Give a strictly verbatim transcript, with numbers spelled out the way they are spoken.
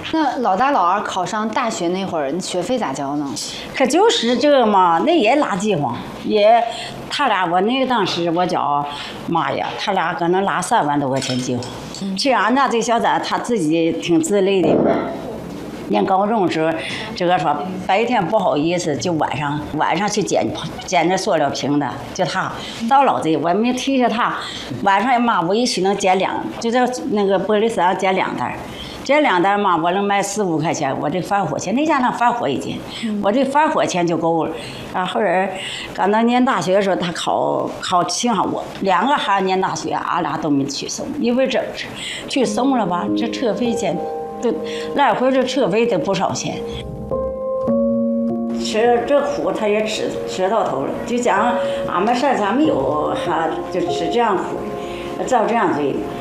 那老大老二考上大学那会儿，学费咋交呢？ 可就是这个嘛，那也拉饥荒，也他俩我那个当时我叫妈呀，他俩可能拉三万多块钱饥荒。其实俺家这小崽他自己挺自立的。念高中时候，这个说白天不好意思，就晚上晚上去捡捡那塑料瓶的，就他到老子我没提下他，晚上妈我一许能捡两，就在那个玻璃上捡两袋，捡两袋嘛我能卖四五块钱，我这发火钱那家能发火一斤，我这发火钱就够了。然后后来刚到念大学的时候，他考考清华，我两个孩子念大学，俺俩都没去送，因为这去送了吧，这车费钱。都来回这车费得不少钱，吃这苦他也吃吃到头了。就讲俺们山上没有哈，就吃这样苦，照这样罪。